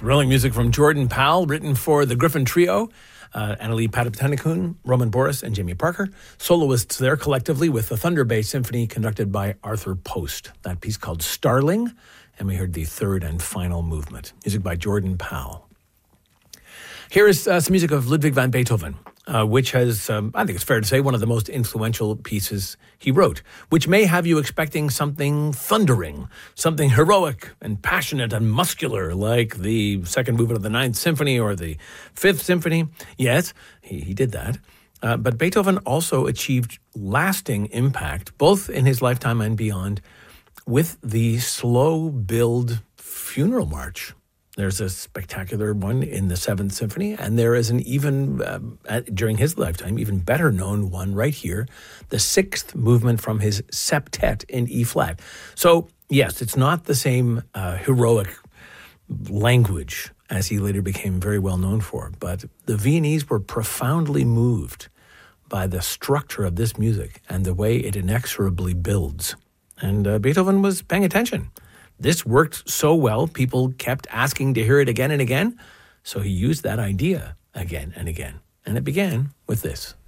Thrilling music from Jordan Powell, written for the Griffin Trio, Annalie Patapatanakun, Roman Boris, and Jamie Parker. Soloists there collectively with the Thunder Bay Symphony conducted by Arthur Post. That piece called Starling, and we heard the third and final movement. Music by Jordan Powell. Here is some music of Ludwig van Beethoven, which has, I think it's fair to say, one of the most influential pieces he wrote, which may have you expecting something thundering, something heroic and passionate and muscular, like the second movement of the Ninth Symphony or the Fifth Symphony. Yes, he did that. But Beethoven also achieved lasting impact, both in his lifetime and beyond, with the slow build funeral march. There's a spectacular one in the Seventh Symphony, and there is an even, during his lifetime, even better known one right here, the sixth movement from his septet in E-flat. So, yes, it's not the same heroic language as he later became very well known for, but the Viennese were profoundly moved by the structure of this music and the way it inexorably builds. And Beethoven was paying attention. This worked so well, people kept asking to hear it again and again, so he used that idea again and again. And it began with this.